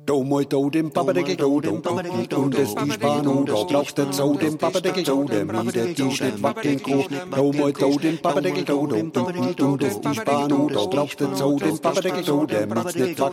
Do moi do dem Papadeckel do dem und es die Spano, da braucht der Zau dem Papadeckel do dem, wieder die Schnittwacken Co. Do moi do dem Papadeckel do dem und es die Spano, da braucht der Zau dem Papadeckel do dem, Schnittwacken